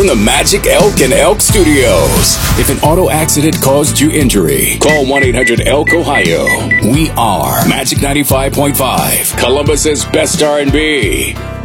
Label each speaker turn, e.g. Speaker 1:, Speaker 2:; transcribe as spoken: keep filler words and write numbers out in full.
Speaker 1: from the Magic Elk and Elk Studios. If an auto accident caused you injury, call one eight hundred elk ohio. We are Magic ninety-five point five, Columbus's best R and B.